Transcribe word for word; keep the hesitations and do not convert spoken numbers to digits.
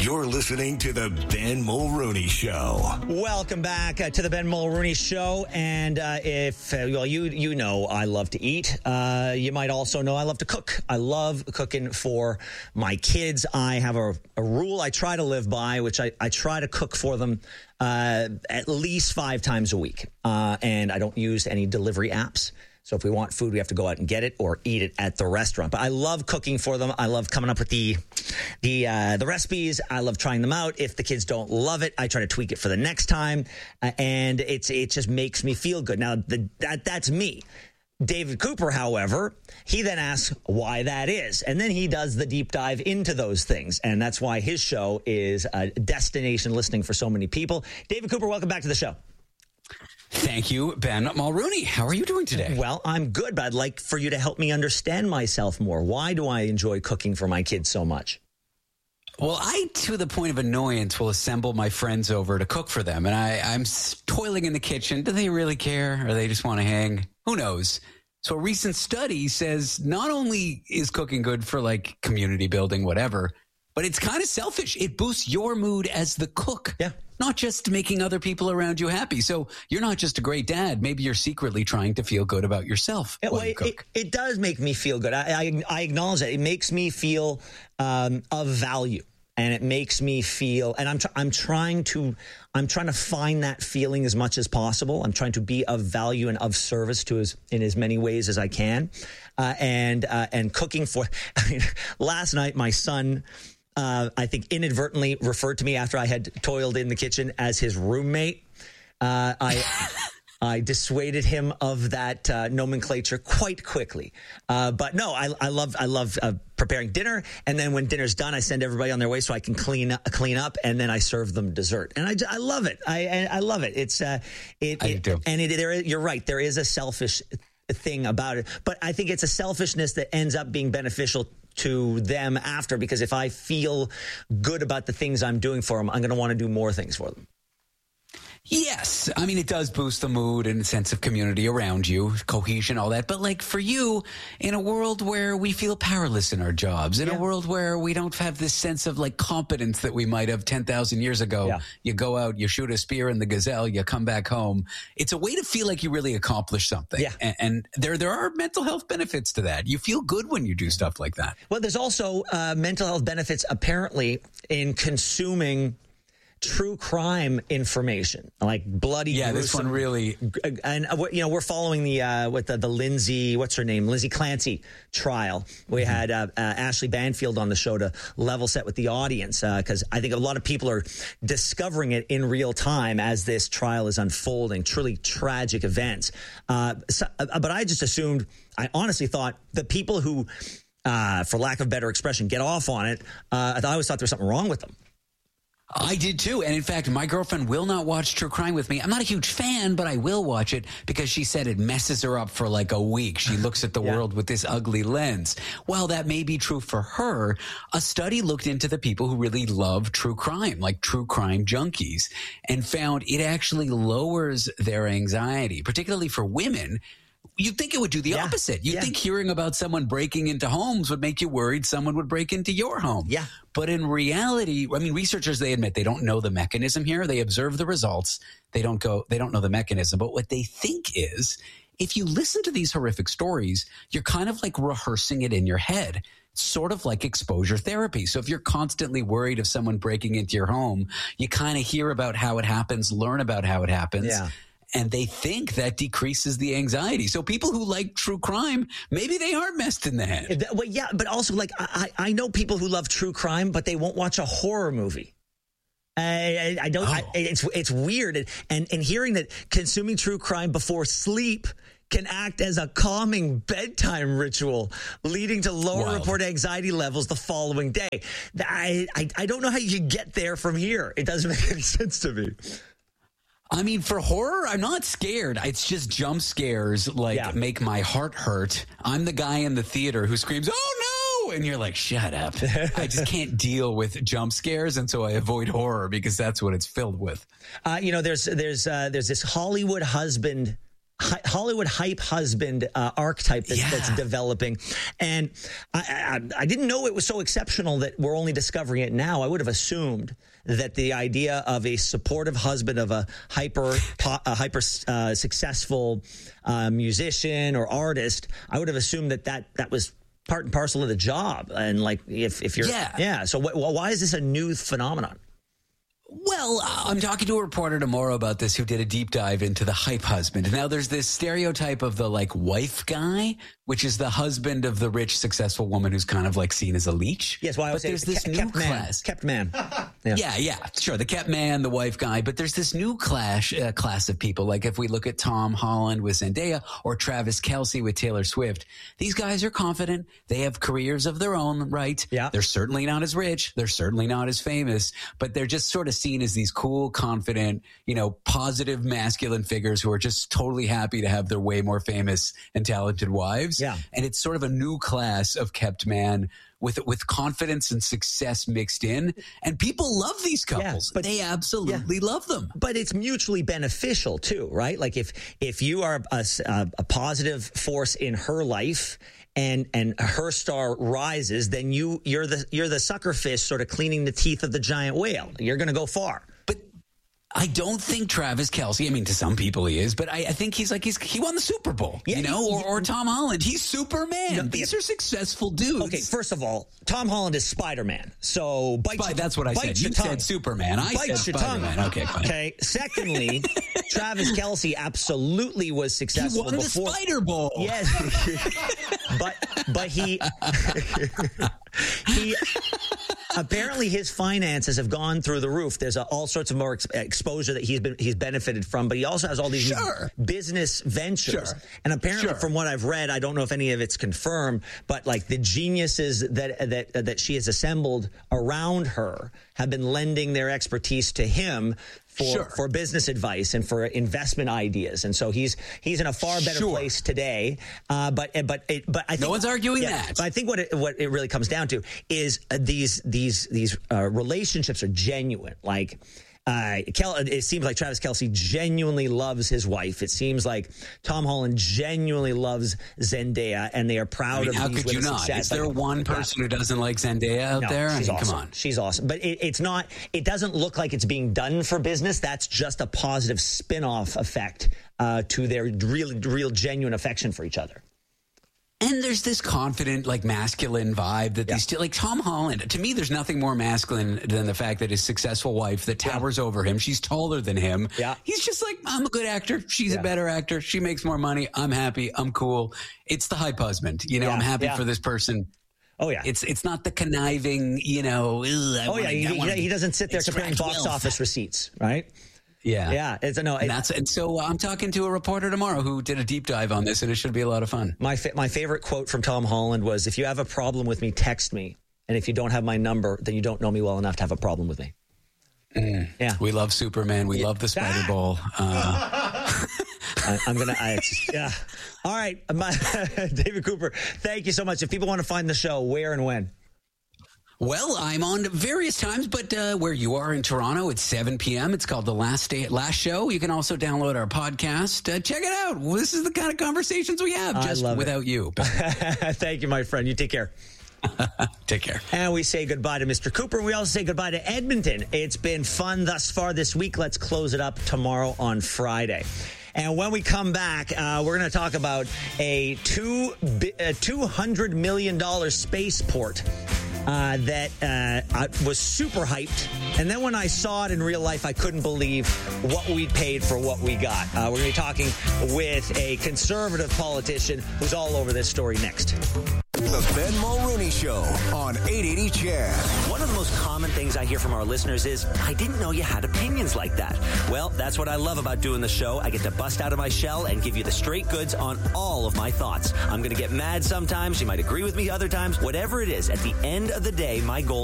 You're listening to the Ben Mulrooney Show. Welcome back uh, to the Ben Mulrooney Show. And uh, if, uh, well, you you know I love to eat. Uh, you might also know I love to cook. I love cooking for my kids. I have a, a rule I try to live by, which I, I try to cook for them uh, at least five times a week. Uh, and I don't use any delivery apps. So if we want food, we have to go out and get it or eat it at the restaurant. But I love cooking for them. I love coming up with the the uh, the recipes. I love trying them out. If the kids don't love it, I try to tweak it for the next time. Uh, and it's it just makes me feel good. Now, the, that that's me. David Cooper, however, he then asks why that is. And then he does the deep dive into those things. And that's why his show is a destination listening for so many people. David Cooper, welcome back to the show. Thank you, Ben Mulrooney. How are you doing today? Well, I'm good, but I'd like for you to help me understand myself more. Why do I enjoy cooking for my kids so much? Well, I, to the point of annoyance, will assemble my friends over to cook for them. And I, I'm toiling in the kitchen. Do they really care? Or they just want to hang? Who knows? So a recent study says not only is cooking good for like community building, whatever, but it's kind of selfish. It boosts your mood as the cook. Yeah. Not just making other people around you happy. So you're not just a great dad. Maybe you're secretly trying to feel good about yourself. It, while you it, cook. It, it does make me feel good. I, I, I acknowledge that. It makes me feel um, of value. And it makes me feel, and I'm tr- I'm trying to I'm trying to find that feeling as much as possible. I'm trying to be of value and of service to as in as many ways as I can. Uh, and uh, and cooking for. I mean, last night my son. Uh, I think inadvertently referred to me after I had toiled in the kitchen as his roommate. Uh, I I dissuaded him of that uh, nomenclature quite quickly. Uh, but no, I, I love I love uh, preparing dinner, and then when dinner's done, I send everybody on their way so I can clean up, clean up, and then I serve them dessert. And I, I love it. I I love it. It's uh, it, I it do. and it, there is, you're right. There is a selfish thing about it, but I think it's a selfishness that ends up being beneficial to them after, because if I feel good about the things I'm doing for them, I'm going to want to do more things for them. Yes. I mean, it does boost the mood and sense of community around you, cohesion, all that. But like for you, in a world where we feel powerless in our jobs, in yeah. a world where we don't have this sense of like competence that we might have ten thousand years ago, yeah. you go out, you shoot a spear in the gazelle, you come back home. It's a way to feel like you really accomplished something. Yeah. And, and there, there are mental health benefits to that. You feel good when you do stuff like that. Well, there's also uh, mental health benefits apparently in consuming true crime information, like bloody. Yeah, gruesome. This one really. And uh, you know, we're following the uh, with the, the Lindsay, what's her name, Lindsay Clancy trial. We mm-hmm. had uh, uh, Ashley Banfield on the show to level set with the audience, because uh, I think a lot of people are discovering it in real time as this trial is unfolding. Truly tragic events. Uh, so, uh, but I just assumed, I honestly thought the people who, uh, for lack of better expression, get off on it. Uh, I always thought there was something wrong with them. I did too. And in fact, my girlfriend will not watch true crime with me. I'm not a huge fan, but I will watch it because she said it messes her up for like a week. She looks at the yeah. world with this ugly lens. While that may be true for her, a study looked into the people who really love true crime, like true crime junkies, and found it actually lowers their anxiety, particularly for women. You'd think it would do the yeah. opposite. You'd yeah. think hearing about someone breaking into homes would make you worried someone would break into your home. Yeah. But in reality, I mean, researchers, they admit they don't know the mechanism here. They observe the results. They don't go, they don't know the mechanism. But what they think is, if you listen to these horrific stories, you're kind of like rehearsing it in your head. Sort of like exposure therapy. So if you're constantly worried of someone breaking into your home, you kind of hear about how it happens, learn about how it happens. Yeah. And they think that decreases the anxiety. So people who like true crime, maybe they are messed in the head. Well, yeah, but also, like, I, I know people who love true crime, but they won't watch a horror movie. I, I, I don't. Oh. I, it's it's weird, and and hearing that consuming true crime before sleep can act as a calming bedtime ritual, leading to lower Wild. reported anxiety levels the following day. I, I I don't know how you get there from here. It doesn't make any sense to me. I mean, for horror, I'm not scared. It's just jump scares like yeah. make my heart hurt. I'm the guy in the theater who screams, "Oh no!" And you're like, shut up. I just can't deal with jump scares. And so I avoid horror because that's what it's filled with. Uh, you know, there's there's uh, there's this Hollywood husband Hollywood hype husband uh, archetype that's, Yeah. that's developing. And I, I, I didn't know it was so exceptional that we're only discovering it now. I would have assumed that the idea of a supportive husband of a hyper po- a hyper uh, successful uh, musician or artist, I would have assumed that that, that was part and parcel of the job. And like, if, if you're, Yeah. yeah. So wh- why is this a new phenomenon? Well, I'm talking to a reporter tomorrow about this who did a deep dive into the hype husband. Now, there's this stereotype of the like wife guy, which is the husband of the rich, successful woman who's kind of like seen as a leech. Yes, well, I would but say there's the this ke- new kept man. class. Kept man. Yeah. Yeah, yeah, sure. The kept man, the wife guy. But there's this new class, uh, class of people. Like if we look at Tom Holland with Zendaya or Travis Kelce with Taylor Swift, these guys are confident. They have careers of their own, right? Yeah. They're certainly not as rich. They're certainly not as famous, but they're just sort of seen as these cool, confident, you know, positive masculine figures who are just totally happy to have their way more famous and talented wives. Yeah. And it's sort of a new class of kept man with with confidence and success mixed in. And people love these couples. but- they absolutely love them. But it's mutually beneficial too, right? Like if if you are a, a, a positive force in her life and and her star rises, then you you're the you're the sucker fish sort of cleaning the teeth of the giant whale. You're going to go far. But I don't think Travis Kelce, I mean, to some people he is, but I, I think he's like, he's he won the Super Bowl, Yeah, you know, he- or, or Tom Holland. He's Superman. No, These yeah. are successful dudes. Okay, first of all, Tom Holland is Spider-Man. So bite But your- that's what I bite said. your You tongue. said Superman. I Bite said your tongue. Spider-Man. Okay, fine. Okay. Secondly, Travis Kelce absolutely was He successful won the before. Spider Bowl. Yes, but but he he apparently his finances have gone through the roof. There's a, all sorts of more ex- exposure that he's been he's benefited from, but he also has all these new Sure. business ventures. Sure. And apparently, Sure. from what I've read, I don't know if any of it's confirmed, but like the geniuses that that that she has assembled around her have been lending their expertise to him for Sure. for business advice and for investment ideas. And so he's he's in a far better Sure. place today. Uh, but but it, but I think, No one's arguing yeah, that. But I think what it, what it really comes down to is uh, these these these uh, relationships are genuine. Like. Uh, Kel- it seems like Travis Kelce genuinely loves his wife. It seems like Tom Holland genuinely loves Zendaya, and they are proud I mean, of how these could you women's not? success. Is there Like, one yeah. person who doesn't like Zendaya out No, there? I she's mean, awesome. come on. She's awesome. But it, it's not, it doesn't look like it's being done for business. That's just a positive spin-off effect uh, to their real, real genuine affection for each other. And there's this confident, like masculine vibe that Yeah. these two, like Tom Holland. To me, there's nothing more masculine than the fact that his successful wife that towers over him, she's taller than him. Yeah. He's just like, I'm a good actor. She's Yeah. a better actor. She makes more money. I'm happy. I'm cool. It's the hype husband. You know, Yeah. I'm happy Yeah. for this person. Oh, yeah. It's it's not the conniving, you know. "Ugh, I oh, wanna- yeah. He, I wanna he, he doesn't sit there comparing extract box wealth." office receipts, right? Yeah. Yeah. It's, no, And it, that's and so I'm talking to a reporter tomorrow who did a deep dive on this, and it should be a lot of fun. my, fa- my favorite quote from Tom Holland was, if you have a problem with me, text me. And if you don't have my number, then you don't know me well enough to have a problem with me. Mm. Yeah. We love Superman. We love the Spider Ah! Bowl. Uh, I, I'm gonna. I, it's just, yeah. All right, my, David Cooper. Thank you so much. If people want to find the show, where and when? Well, I'm on various times, but uh, where you are in Toronto, it's seven p.m. It's called The Last Day, Last Show. You can also download our podcast. Uh, check it out. This is the kind of conversations we have, I just love it. without you. Thank you, my friend. You take care. Take care. And we say goodbye to Mister Cooper. We also say goodbye to Edmonton. It's been fun thus far this week. Let's close it up tomorrow on Friday. And when we come back, uh, we're going to talk about a two a two hundred million dollars spaceport uh, that uh, was super hyped. And then when I saw it in real life, I couldn't believe what we paid for what we got. Uh, we're going to be talking with a conservative politician who's all over this story next. The Ben Mulrooney Show on eight eighty C H A D. One of the most common things I hear from our listeners is, I didn't know you had opinions like that. Well, that's what I love about doing the show. I get to bust out of my shell and give you the straight goods on all of my thoughts. I'm going to get mad sometimes. You might agree with me other times. Whatever it is, at the end of the day, my goal